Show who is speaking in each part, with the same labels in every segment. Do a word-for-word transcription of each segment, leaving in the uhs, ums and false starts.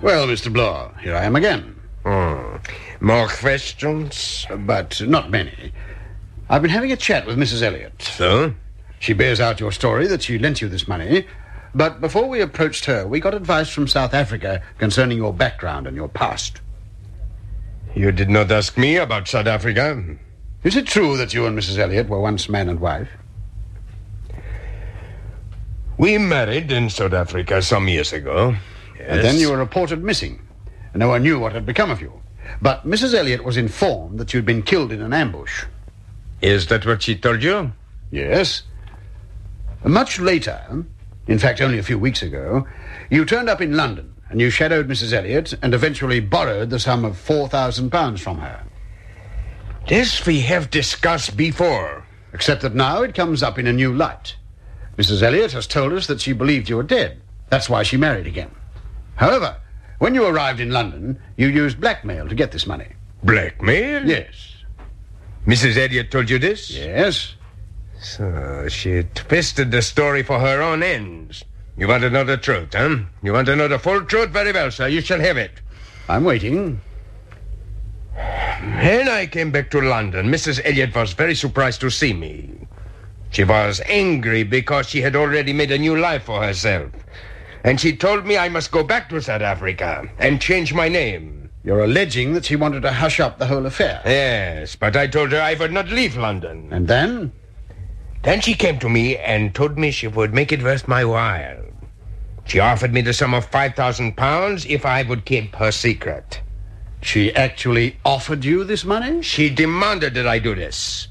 Speaker 1: Well, Mister Bloor, here I am again.
Speaker 2: Hmm. More questions?
Speaker 1: But not many. I've been having a chat with Missus Elliot.
Speaker 2: So?
Speaker 1: She bears out your story that she lent you this money, but before we approached her, we got advice from South Africa concerning your background and your past.
Speaker 2: You did not ask me about South Africa.
Speaker 1: Is it true that you and Missus Elliot were once man and wife?
Speaker 2: We married in South Africa some years ago. Yes.
Speaker 1: And then you were reported missing, and no one knew what had become of you. But Missus Elliot was informed that you'd been killed in an ambush.
Speaker 2: Is that what she told you?
Speaker 1: Yes. Much later, in fact only a few weeks ago, you turned up in London and you shadowed Missus Elliot and eventually borrowed the sum of four thousand pounds from her.
Speaker 2: This we have discussed before.
Speaker 1: Except that now it comes up in a new light. Missus Elliot has told us that she believed you were dead. That's why she married again. However, when you arrived in London, you used blackmail to get this money.
Speaker 2: Blackmail?
Speaker 1: Yes.
Speaker 2: Missus Elliot told you this?
Speaker 1: Yes.
Speaker 2: So she twisted the story for her own ends. You want to know the truth, huh? You want to know the full truth? Very well, sir. You shall have it.
Speaker 1: I'm waiting.
Speaker 2: When I came back to London, Missus Elliot was very surprised to see me. She was angry because she had already made a new life for herself. And she told me I must go back to South Africa and change my name.
Speaker 1: You're alleging that she wanted to hush up the whole affair.
Speaker 2: Yes, but I told her I would not leave London.
Speaker 1: And then?
Speaker 2: Then she came to me and told me she would make it worth my while. She offered me the sum of five thousand pounds if I would keep her secret.
Speaker 1: She actually offered you this money?
Speaker 2: She demanded that I do this.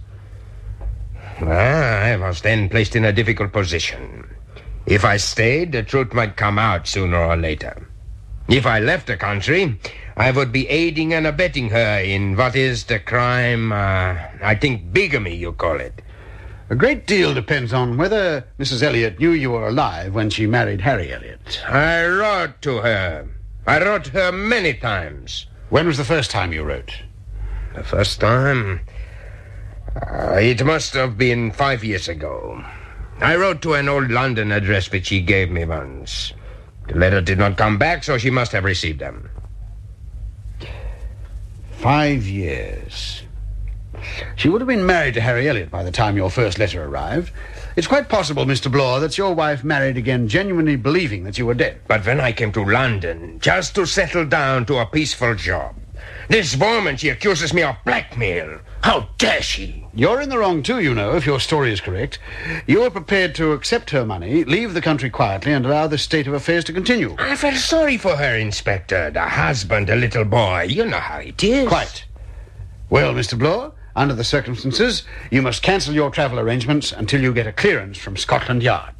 Speaker 2: I was then placed in a difficult position. If I stayed, the truth might come out sooner or later. If I left the country, I would be aiding and abetting her in what is the crime, uh, I think bigamy, you call it.
Speaker 1: A great deal depends on whether Missus Elliot knew you were alive when she married Harry Elliot.
Speaker 2: I wrote to her. I wrote her many times.
Speaker 1: When was the first time you wrote?
Speaker 2: The first time? Uh, it must have been five years ago. I wrote to an old London address which she gave me once. The letter did not come back, so she must have received them.
Speaker 1: Five years. She would have been married to Harry Elliot by the time your first letter arrived. It's quite possible, Mister Bloor, that your wife married again genuinely believing that you were dead.
Speaker 2: But when I came to London, just to settle down to a peaceful job, this woman, she accuses me of blackmail. How dare she?
Speaker 1: You're in the wrong, too, you know, if your story is correct. You were prepared to accept her money, leave the country quietly, and allow this state of affairs to continue.
Speaker 2: I felt sorry for her, Inspector. The husband, the little boy. You know how it is.
Speaker 1: Quite. Well, Mister Bloor, under the circumstances, you must cancel your travel arrangements until you get a clearance from Scotland Yard.